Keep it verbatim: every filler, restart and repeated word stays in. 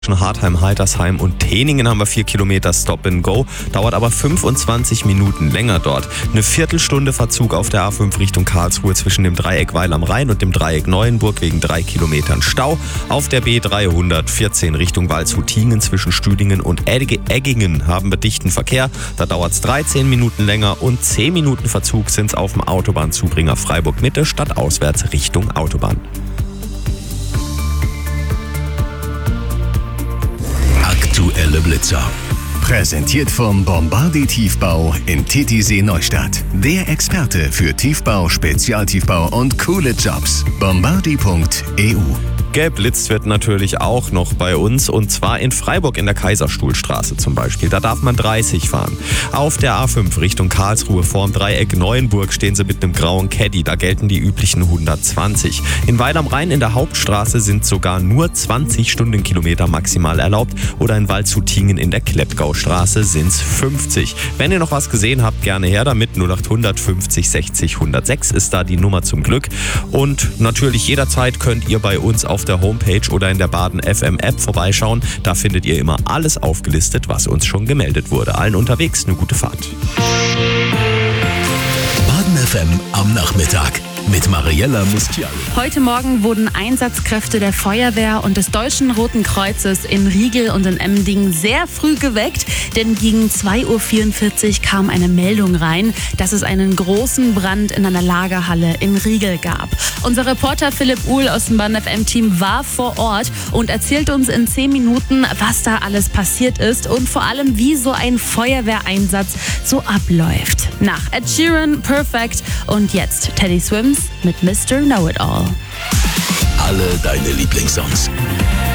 Hartheim, Heitersheim und Teningen haben wir vier Kilometer Stop and Go, dauert aber fünfundzwanzig Minuten länger dort. Eine Viertelstunde Verzug auf der A fünf Richtung Karlsruhe zwischen dem Dreieck Weil am Rhein und dem Dreieck Neuenburg wegen drei Kilometern Stau. Auf der B dreihundertvierzehn Richtung Waldshut-Tiengen zwischen Stüdingen und Eggingen haben wir dichten Verkehr. Da dauert es dreizehn Minuten länger und zehn Minuten Verzug sind es auf dem Autobahnzubringer Freiburg-Mitte stadtauswärts Richtung Autobahn. Aktuelle Blitzer. Präsentiert vom Bombardier Tiefbau in Titisee Neustadt. Der Experte für Tiefbau, Spezialtiefbau und coole Jobs. bombardier punkt e u. Geblitzt wird natürlich auch noch bei uns und zwar in Freiburg in der Kaiserstuhlstraße zum Beispiel. Da darf man dreißig fahren. Auf der A fünf Richtung Karlsruhe vorm Dreieck Neuenburg stehen sie mit einem grauen Caddy. Da gelten die üblichen hundertzwanzig. In Weil am Rhein in der Hauptstraße sind sogar nur zwanzig Stundenkilometer maximal erlaubt oder in Waldshut-Tiengen in der Kleppgaustraße sind es fünfzig. Wenn ihr noch was gesehen habt, gerne her damit. null acht hundert fünfzig sechzig hundertsechs ist da die Nummer zum Glück. Und natürlich jederzeit könnt ihr bei uns auf der Homepage oder in der Baden F M App vorbeischauen. Da findet ihr immer alles aufgelistet, was uns schon gemeldet wurde. Allen unterwegs eine gute Fahrt. Baden F M am Nachmittag mit Mariella Mustiali. Heute Morgen wurden Einsatzkräfte der Feuerwehr und des Deutschen Roten Kreuzes in Riegel und in Emmendingen sehr früh geweckt, denn gegen zwei Uhr vierundvierzig kam eine Meldung rein, dass es einen großen Brand in einer Lagerhalle in Riegel gab. Unser Reporter Philipp Uhl aus dem Baden F M-Team war vor Ort und erzählt uns in zehn Minuten, was da alles passiert ist und vor allem, wie so ein Feuerwehreinsatz so abläuft. Nach Ed Sheeran, Perfect und jetzt Teddy Swims mit Mister Know-It-All. Alle deine Lieblingssongs.